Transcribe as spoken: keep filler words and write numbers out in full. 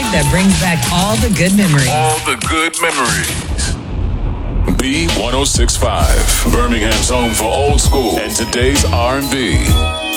that brings back all the good memories. All the good memories. B ten sixty-five, Birmingham's home for old school and today's R and B.